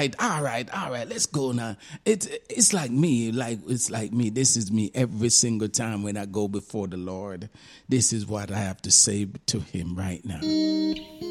right, let's go now. It's like me, This is me every single time when I go before the Lord. This is what I have to say to him right now.